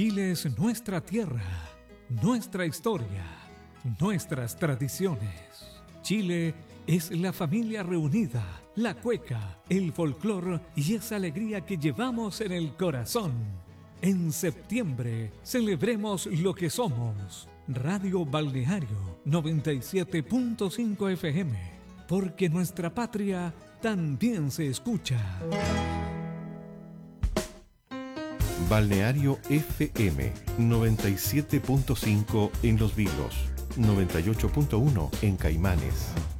Chile es nuestra tierra, nuestra historia, nuestras tradiciones. Chile es la familia reunida, la cueca, el folclor y esa alegría que llevamos en el corazón. En septiembre celebremos lo que somos. Radio Balneario 97.5 FM, porque nuestra patria también se escucha. Balneario FM 97.5 en Los Vilos, 98.1 en Caimanes.